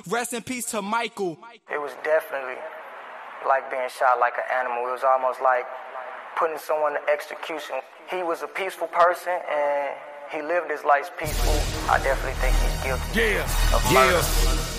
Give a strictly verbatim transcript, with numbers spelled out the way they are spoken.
Rest in peace to Michael. It was definitely like being shot like an animal. It was almost like putting someone to execution. He was a peaceful person and he lived his life peaceful. I definitely think he's guilty Yeah, of murder. yeah.